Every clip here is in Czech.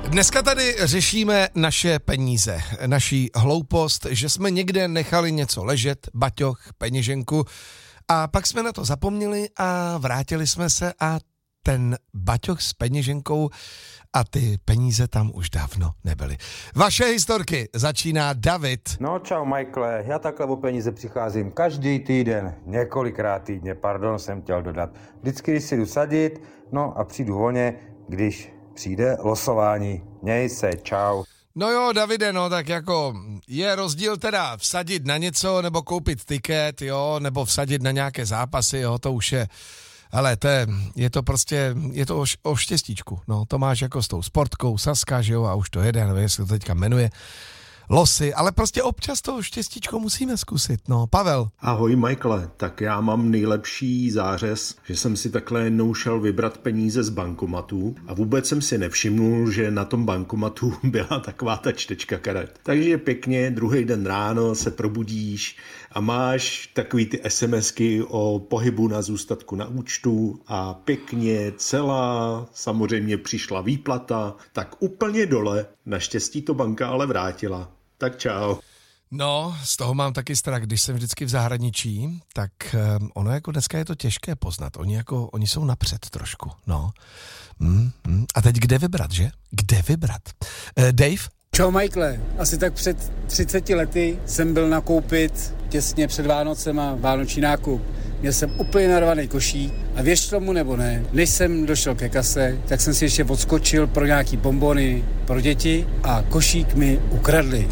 Dneska tady řešíme naše peníze, naší hloupost, že jsme někde nechali něco ležet, baťoch, peněženku a pak jsme na to zapomněli a vrátili jsme se a ten baťoch s peněženkou a ty peníze tam už dávno nebyly. Vaše historky začíná David. No čau Michaele, já takhle o peníze přicházím každý týden, několikrát týdně, jsem chtěl dodat. Vždycky, když si jdu sadit, no a přijdu volně, když přijde losování. Měj se, čau. No jo, Davide, no tak jako je rozdíl teda vsadit na něco, nebo koupit tiket, jo, nebo vsadit na nějaké zápasy, jo, to už je, ale je to o štěstíčku, no, to máš jako s tou sportkou, Saska, že jo, a už to jede, nevím, jestli to teďka jmenuje, losy, ale prostě občas to štěstíčko musíme zkusit, no, Pavel. Ahoj Michaele, tak já mám nejlepší zářez, že jsem si takhle jednou šel vybrat peníze z bankomatu a vůbec jsem si nevšimnul, že na tom bankomatu byla taková ta čtečka karet. Takže pěkně druhý den ráno se probudíš a máš takový ty SMSky o pohybu na zůstatku na účtu a pěkně celá, samozřejmě přišla výplata, tak úplně dole, naštěstí to banka ale vrátila. Tak čau. No, z toho mám taky strach, když jsem vždycky v zahraničí, tak ono jako dneska je to těžké poznat. Oni jsou napřed trošku, no. A teď kde vybrat, že? Kde vybrat? Dave? Čau Michaele, asi tak před 30 lety jsem byl nakoupit těsně před Vánocema vánoční nákup. Měl jsem úplně narvaný košík a věř tomu nebo ne, než jsem došel ke kase, tak jsem si ještě odskočil pro nějaký bonbony pro děti a košík mi ukradli.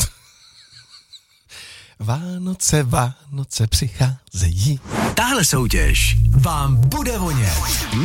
Vánoce přicházejí. Tahle soutěž vám bude vonět.